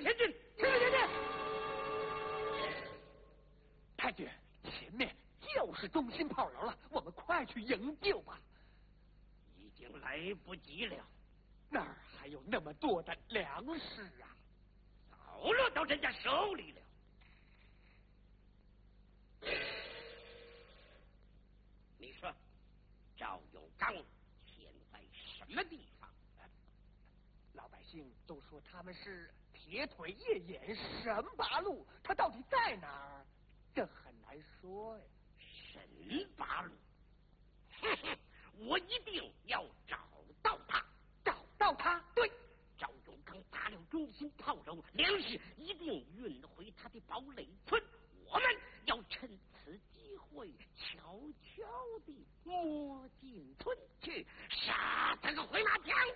前进， 前进！太君，前面又是中心炮楼了，我们快去营救吧。 已经来不及了， 那儿还有那么多的粮食啊， 早落到人家手里了。你说赵永刚现在什么地方？ 老百姓都说他们是铁腿夜眼沈八路，他到底在哪儿？这很难说呀。 沈八路，哼哼，我一定要找到他。 找到他？ 对，赵永刚打了中心炮楼，粮食一定运回他的堡垒村。我们要趁此机会悄悄地摸进村去，杀他个回马枪！